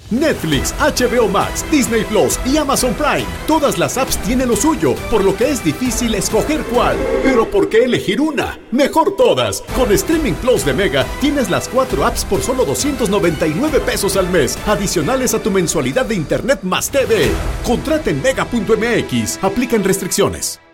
Netflix, HBO Max, Disney Plus y Amazon Prime. Todas las apps tienen lo suyo, por lo que es difícil escoger cuál. Pero ¿por qué elegir una? Mejor todas. Con Streaming Plus de Mega tienes las 4 apps por solo 299 pesos al mes, adicionales a tu mensualidad de Internet más TV. Contrata en mega.mx. Aplican restricciones.